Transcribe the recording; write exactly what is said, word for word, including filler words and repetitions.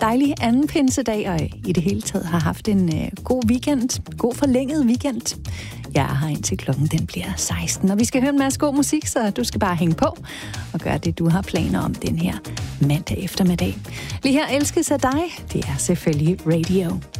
dejlig anden pinsedag, og i det hele taget har haft en øh, god weekend. God forlænget weekend. Jeg er her indtil klokken den bliver seksten, og vi skal høre en masse god musik, så du skal bare hænge på og gøre det, du har planer om den her mandag eftermiddag. Lige her elskes af dig, det er selvfølgelig Radio.